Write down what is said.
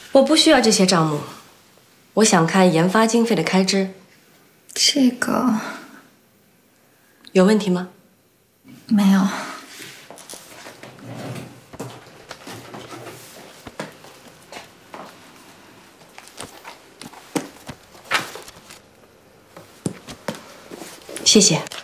我不需要这些账目，我想看研发经费的开支。 这个有问题吗？ 没有。 谢谢。